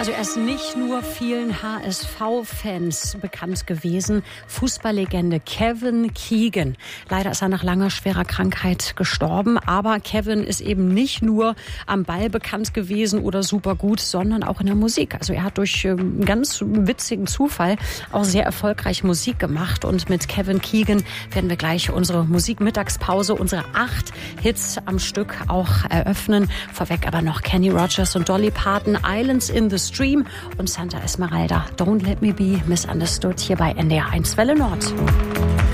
Also er ist nicht nur vielen HSV-Fans bekannt gewesen, Fußballlegende Kevin Keegan. Leider ist er nach langer, schwerer Krankheit gestorben. Aber Kevin ist eben nicht nur am Ball bekannt gewesen oder super gut, sondern auch in der Musik. Also er hat durch einen ganz witzigen Zufall auch sehr erfolgreich Musik gemacht. Und mit Kevin Keegan werden wir gleich unsere Musikmittagspause, unsere 8 Hits am Stück auch eröffnen. Vorweg aber noch Kenny Rogers und Dolly Parton, Islands in the Stream und Santa Esmeralda, Don't Let Me Be Misunderstood hier bei NDR 1 Welle Nord.